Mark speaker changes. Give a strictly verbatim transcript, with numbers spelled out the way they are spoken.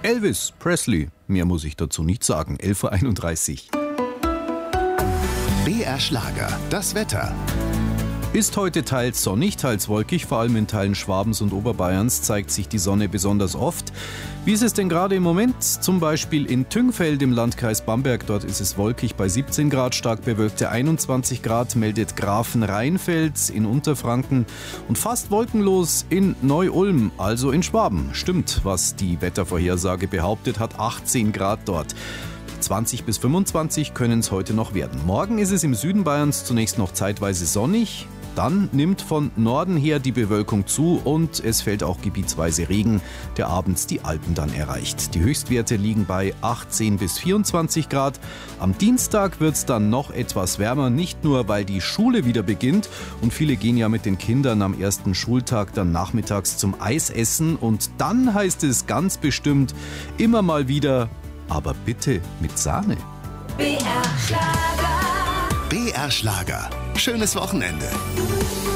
Speaker 1: Elvis Presley. Mehr muss ich dazu nicht sagen. elf Uhr einunddreißig.
Speaker 2: B R Schlager, das Wetter.
Speaker 1: Ist heute teils sonnig, teils wolkig, vor allem in Teilen Schwabens und Oberbayerns zeigt sich die Sonne besonders oft. Wie ist es denn gerade im Moment? Zum Beispiel in Tüngfeld im Landkreis Bamberg, dort ist es wolkig bei siebzehn Grad, stark bewölkte einundzwanzig Grad, meldet Grafenrheinfels in Unterfranken und fast wolkenlos in Neu-Ulm, also in Schwaben. Stimmt, was die Wettervorhersage behauptet hat, achtzehn Grad dort. zwanzig bis fünfundzwanzig können es heute noch werden. Morgen ist es im Süden Bayerns zunächst noch zeitweise sonnig. Dann nimmt von Norden her die Bewölkung zu und es fällt auch gebietsweise Regen, der abends die Alpen dann erreicht. Die Höchstwerte liegen bei achtzehn bis vierundzwanzig Grad. Am Dienstag wird es dann noch etwas wärmer, nicht nur weil die Schule wieder beginnt und viele gehen ja mit den Kindern am ersten Schultag dann nachmittags zum Eisessen und dann heißt es ganz bestimmt immer mal wieder, aber bitte mit Sahne.
Speaker 3: B R Schlager.
Speaker 2: B R Schlager. Schönes Wochenende.